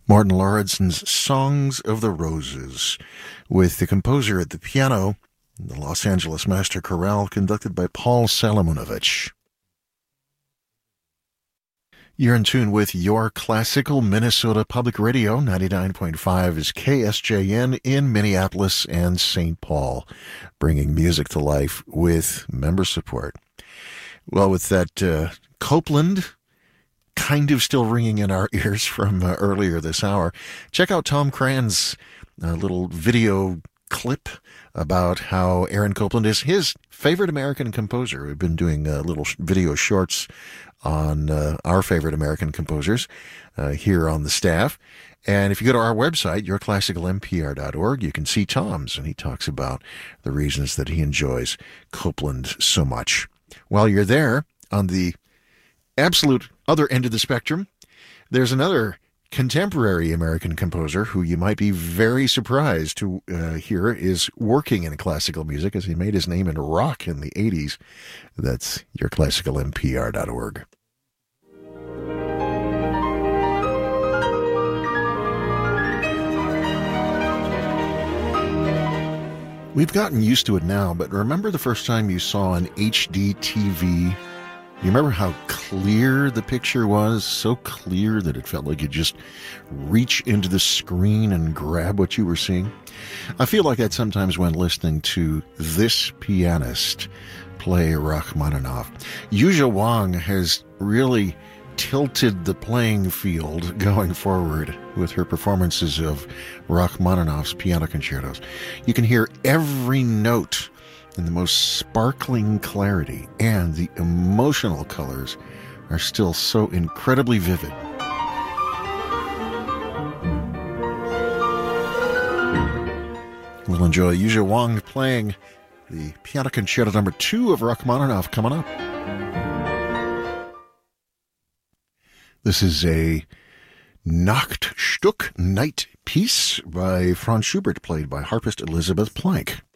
Martin Lauridsen's Songs of the Roses, with the composer at the piano, the Los Angeles Master Chorale, conducted by Paul Salomonovich. You're in tune with your classical Minnesota Public Radio. 99.5 is KSJN in Minneapolis and St. Paul, bringing music to life with member support. Well, with that Copeland kind of still ringing in our ears from earlier this hour, check out Tom Cran's little video clip about how Aaron Copland is his favorite American composer. We've been doing little video shorts on our favorite American composers here on the staff. And if you go to our website, yourclassicalmpr.org, you can see Tom's, and he talks about the reasons that he enjoys Copland so much. While you're there, on the absolute other end of the spectrum, there's another contemporary American composer who you might be very surprised to hear is working in classical music, as he made his name in rock in the 80s. That's yourclassicalmpr.org. We've gotten used to it now, but remember the first time you saw an HD TV? You remember how clear the picture was? So clear that it felt like you'd just reach into the screen and grab what you were seeing. I feel like that sometimes when listening to this pianist play Rachmaninoff. Yuzha Wang has really tilted the playing field going forward with her performances of Rachmaninoff's piano concertos. You can hear every note in the most sparkling clarity, and the emotional colors are still so incredibly vivid. We'll enjoy Yuzha Wang playing the Piano Concerto No. 2 of Rachmaninoff coming up. This is a Nachtstück, night piece by Franz Schubert, played by harpist Elizabeth Plank.